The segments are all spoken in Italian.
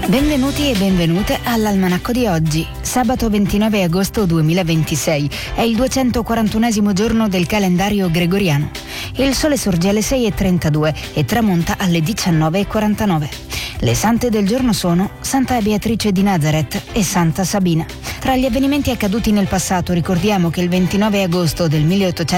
Benvenuti e benvenute all'Almanacco di oggi, sabato 29 agosto 2026, è il 241esimo giorno del calendario gregoriano. Il sole sorge alle 6:32 e tramonta alle 19:49. Le sante del giorno sono Santa Beatrice di Nazareth e Santa Sabina. Tra gli avvenimenti accaduti nel passato ricordiamo che il 29 agosto del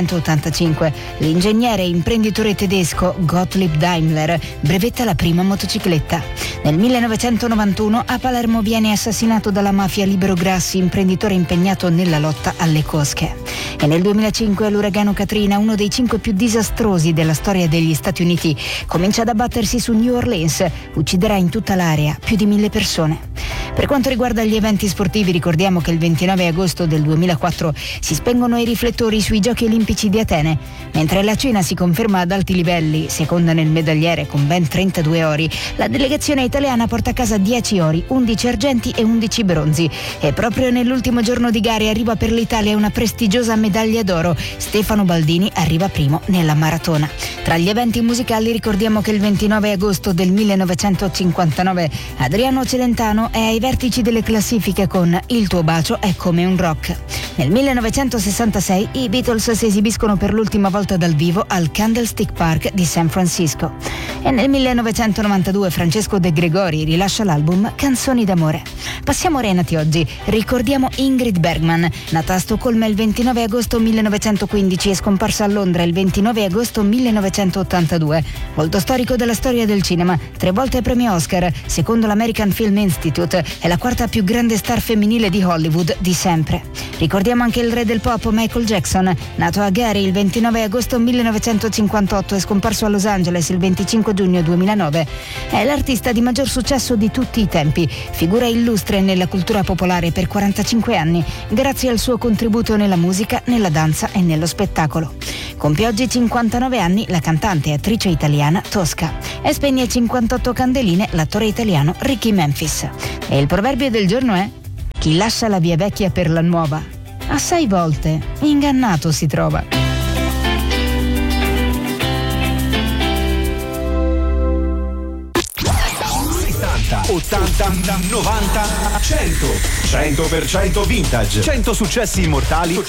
1885 l'ingegnere e imprenditore tedesco Gottlieb Daimler brevetta la prima motocicletta. Nel 1991 a Palermo viene assassinato dalla mafia Libero Grassi, imprenditore impegnato nella lotta alle cosche. E nel 2005 l'uragano Katrina, uno dei 5 più disastrosi della storia degli Stati Uniti, comincia ad abbattersi su New Orleans, ucciderà in tutta l'area più di 1000 persone. Per quanto riguarda gli eventi sportivi, ricordiamo che il 29 agosto del 2004 si spengono i riflettori sui Giochi Olimpici di Atene, mentre la Cina si conferma ad alti livelli, seconda nel medagliere con ben 32 ori. La delegazione italiana porta a casa 10 ori, 11 argenti e 11 bronzi. E proprio nell'ultimo giorno di gare arriva per l'Italia una prestigiosa medaglia d'oro. Stefano Baldini arriva primo nella maratona. Tra gli eventi musicali ricordiamo che il 29 agosto del 1959 Adriano Celentano è ai vertici delle classifiche con Il tuo bacio è come un rock. Nel 1966 i Beatles si esibiscono per l'ultima volta dal vivo al Candlestick Park di San Francisco. E nel 1992 Francesco De Gregori rilascia l'album Canzoni d'amore. Passiamo ai renati oggi. Ricordiamo Ingrid Bergman, nata a Stoccolma il 29 agosto 1915 e scomparsa a Londra il 29 agosto 1982. Volto storico della storia del cinema, 3 volte premio Oscar, secondo l'American Film Institute, è la quarta più grande star femminile di Hollywood di sempre. Ricordiamo anche il re del pop Michael Jackson, nato a Gary il 29 agosto 1958 e scomparso a Los Angeles il 25 giugno 2009. È l'artista di maggior successo di tutti i tempi, figura illustre nella cultura popolare per 45 anni, grazie al suo contributo nella musica, nella danza e nello spettacolo. Compie oggi 59 anni la cantante e attrice italiana Tosca e spegne 58 candeline l'attore italiano Ricky Memphis. E il proverbio del giorno è: chi lascia la via vecchia per la nuova, assai volte ingannato si trova. 80, 90, 100% vintage, 100 successi immortali